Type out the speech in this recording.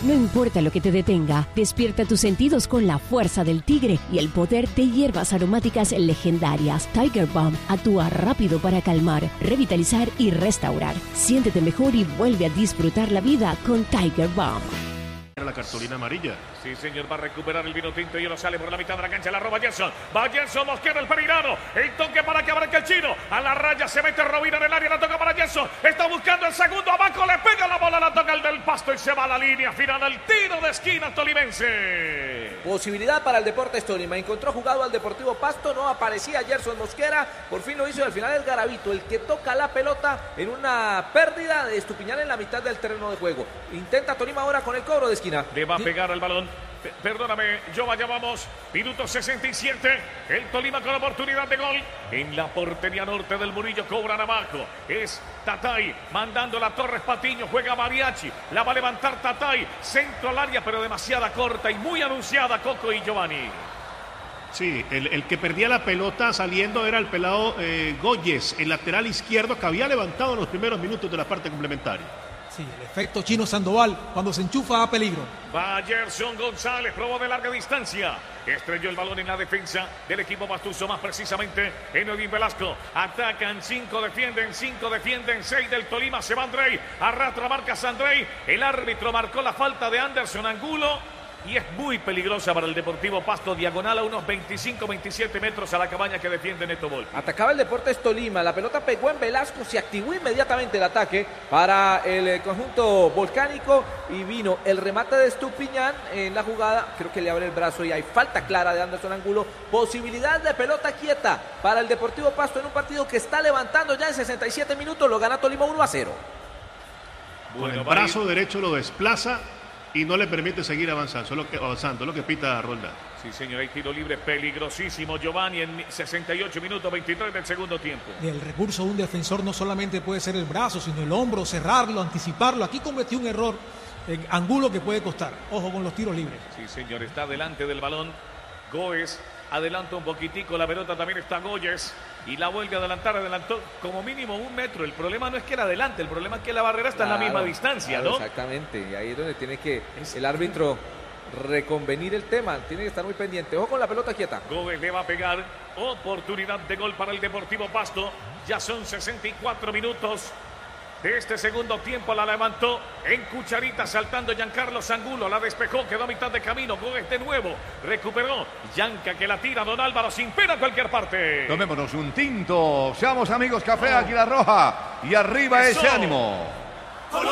No importa lo que te detenga, despierta tus sentidos con la fuerza del tigre y el poder de hierbas aromáticas legendarias. Tiger Balm actúa rápido para calmar, revitalizar y restaurar. Siéntete mejor y vuelve a disfrutar la vida con Tiger Balm. La cartulina amarilla. Sí, señor, va a recuperar el vino tinto y uno sale por la mitad de la cancha, la roba Gerson. Va Gerson, Mosquera, el perirano. El toque para que abarque el chino. A la raya se mete Rovira en el área, la toca para Gerson. Está buscando el segundo, abajo le pega la bola, la toca el del Pasto y se va a la línea final. El tiro de esquina tolimense. Posibilidad para el Deportes Tolima. Encontró jugado al Deportivo Pasto, no aparecía Gerson Mosquera. Por fin lo hizo y al final es Garavito el que toca la pelota en una pérdida de Estupiñán en la mitad del terreno de juego. Intenta Tolima ahora con el cobro de esquina. Le va a pegar al balón. Perdóname, ya vamos. Minuto 67. El Tolima con oportunidad de gol. En la portería norte del Murillo cobran abajo. Es Tatay mandando la Torres Patiño. Juega Mariachi. La va a levantar Tatay. Centro al área, pero demasiada corta y muy anunciada Coco y Giovanni. Sí, el que perdía la pelota saliendo era el pelado Goyes, el lateral izquierdo que había levantado en los primeros minutos de la parte complementaria. Sí, el efecto Chino Sandoval, cuando se enchufa a peligro. Va Gerson González, probó de larga distancia. Estrelló el balón en la defensa del equipo pastuso, más precisamente en Edwin Velasco. Atacan, 5 defienden, 6 del Tolima. Se va Andrei, arrastra marcas Andrei. El árbitro marcó la falta de Anderson Angulo. Y es muy peligrosa para el Deportivo Pasto, diagonal a unos 25-27 metros a la cabaña que defiende Neto Volpi. Atacaba el Deportes Tolima, la pelota pegó en Velasco, se activó inmediatamente el ataque para el conjunto volcánico y vino el remate de Estupiñán en la jugada, creo que le abre el brazo y hay falta clara de Anderson Angulo, posibilidad de pelota quieta para el Deportivo Pasto en un partido que está levantando ya en 67 minutos, lo gana Tolima 1-0. Con el brazo derecho lo desplaza y no le permite seguir avanzando, lo que pita Roldán. Sí, señor, hay tiro libre peligrosísimo, Giovanni, en 68 minutos 23 del segundo tiempo. El recurso de un defensor no solamente puede ser el brazo, sino el hombro, cerrarlo, anticiparlo. Aquí cometió un error en Angulo que puede costar. Ojo con los tiros libres. Sí, señor, está delante del balón Goes. Adelanta un poquitico, la pelota también está Goyes y la vuelve a adelantar, adelantó como mínimo 1 metro. El problema no es que la adelante, el problema es que la barrera está en la misma distancia, ¿no? Exactamente, y ahí es donde tiene que el árbitro reconvenir el tema, tiene que estar muy pendiente. Ojo con la pelota quieta. Gómez le va a pegar, oportunidad de gol para el Deportivo Pasto, ya son 64 minutos. De este segundo tiempo la levantó en cucharita saltando Giancarlo Angulo, la despejó, quedó a mitad de camino, Gómez de nuevo, recuperó, Gianca que la tira, Don Álvaro sin pena a cualquier parte. Tomémonos un tinto, seamos amigos, café Águila Roja y arriba ese ánimo.